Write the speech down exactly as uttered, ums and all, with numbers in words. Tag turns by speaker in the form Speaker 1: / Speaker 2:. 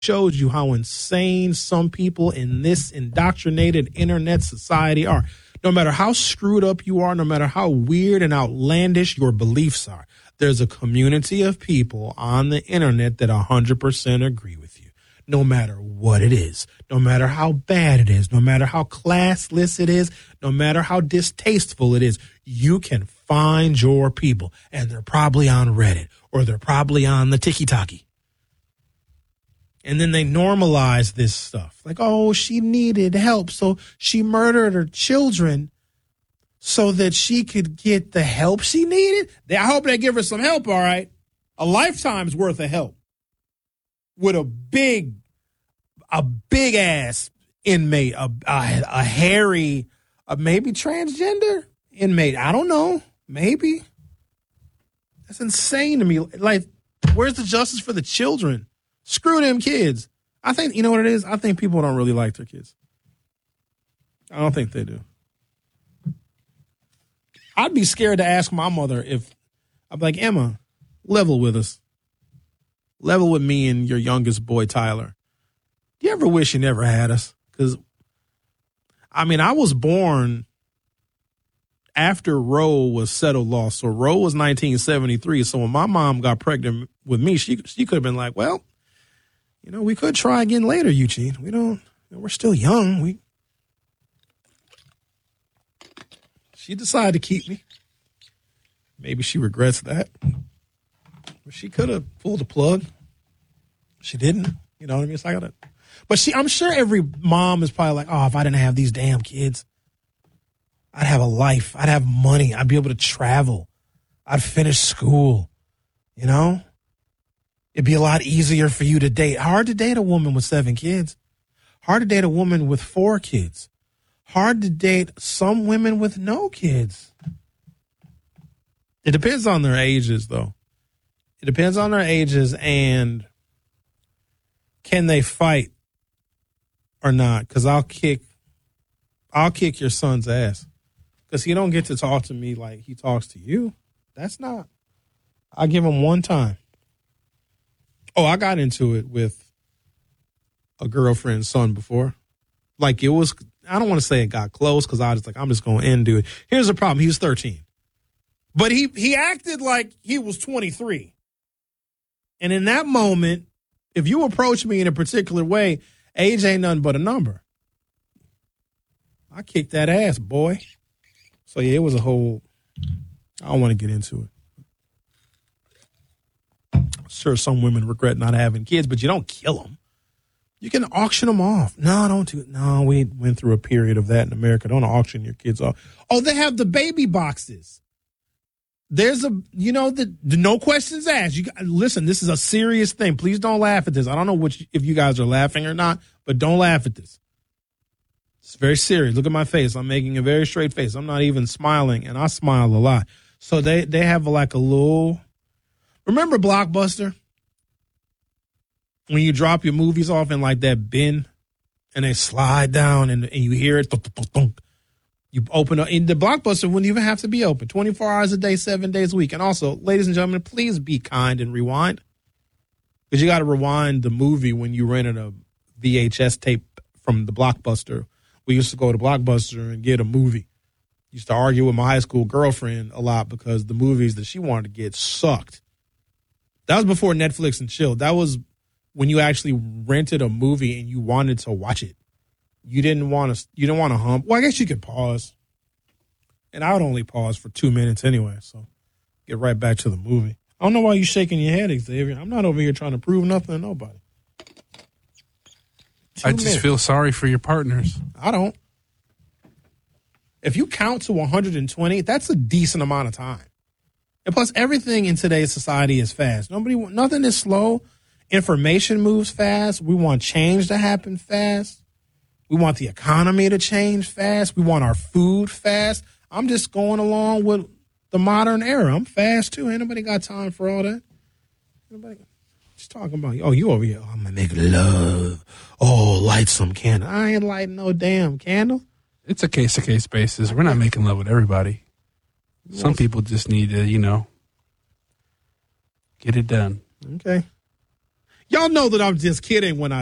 Speaker 1: shows you how insane some people in this indoctrinated internet society are. No matter how screwed up you are, no matter how weird and outlandish your beliefs are, there's a community of people on the internet that one hundred percent agree with you. No matter what it is, no matter how bad it is, no matter how classless it is, no matter how distasteful it is, you can find your people. And they're probably on Reddit or they're probably on the Tiki-Taki. And then they normalize this stuff. Like, oh, she needed help, so she murdered her children so that she could get the help she needed? I hope they give her some help, all right? A lifetime's worth of help. With a big, a big-ass inmate, a, a, a hairy, a maybe transgender inmate. I don't know. Maybe. That's insane to me. Like, where's the justice for the children? Screw them kids. I think, you know what it is? I think people don't really like their kids. I don't think they do. I'd be scared to ask my mother if, I'd be like, Emma, level with us. Level with me and your youngest boy, Tyler. Do you ever wish you never had us? Because, I mean, I was born after Roe was settled law. So Roe was nineteen seventy-three. So when my mom got pregnant with me, she she could have been like, well, you know, we could try again later, Eugene. We don't, we're still young. We. She decided to keep me. Maybe she regrets that. But she could have pulled the plug. She didn't. You know what I mean? It's like that. But she, I'm sure every mom is probably like, oh, if I didn't have these damn kids, I'd have a life. I'd have money. I'd be able to travel. I'd finish school. You know? It'd be a lot easier for you to date. Hard to date a woman with seven kids. Hard to date a woman with four kids. Hard to date some women with no kids. It depends on their ages, though. It depends on their ages and can they fight or not? Because I'll kick, I'll kick your son's ass. Because he don't get to talk to me like he talks to you. That's not. I give him one time. Oh, I got into it with a girlfriend's son before. Like it was, I don't want to say it got close because I was like, I'm just going to end it. Here's the problem. He was thirteen. But he, he acted like he was twenty-three. And in that moment, if you approach me in a particular way, age ain't nothing but a number. I kicked that ass, boy. So, yeah, it was a whole, I don't want to get into it. Sure, some women regret not having kids, but you don't kill them. You can auction them off. No, don't do it. No, we went through a period of that in America. Don't auction your kids off. Oh, they have the baby boxes. There's a, you know, the, the no questions asked. You listen, this is a serious thing. Please don't laugh at this. I don't know which, if you guys are laughing or not, but don't laugh at this. It's very serious. Look at my face. I'm making a very straight face. I'm not even smiling, and I smile a lot. So they, they have like a little, remember Blockbuster? When you drop your movies off in like that bin and they slide down and, and you hear it, thunk, thunk, thunk. You open up, and the Blockbuster wouldn't even have to be open twenty-four hours a day, seven days a week. And also, ladies and gentlemen, please be kind and rewind. Because you got to rewind the movie when you rented a V H S tape from the Blockbuster. We used to go to Blockbuster and get a movie. Used to argue with my high school girlfriend a lot because the movies that she wanted to get sucked. That was before Netflix and chill. That was when you actually rented a movie and you wanted to watch it. You didn't want to. You didn't want to hump. Well, I guess you could pause, and I would only pause for two minutes anyway. So, get right back to the movie. I don't know why you're shaking your head, Xavier. I'm not over here trying to prove nothing to nobody. Two
Speaker 2: I just
Speaker 1: minutes.
Speaker 2: feel sorry for your partners.
Speaker 1: I don't. If you count to one hundred twenty, that's a decent amount of time. And plus, everything in today's society is fast. Nobody, nothing is slow. Information moves fast. We want change to happen fast. We want the economy to change fast. We want our food fast. I'm just going along with the modern era. I'm fast, too. Ain't nobody got time for all that. Nobody just talking about, oh, you over here. Oh, I'm going to make love. Oh, light some candle. I ain't lighting no damn candle.
Speaker 2: It's a case-to-case basis. We're not making love with everybody. Some people just need to, you know, get it done.
Speaker 1: Okay. Y'all know that I'm just kidding when I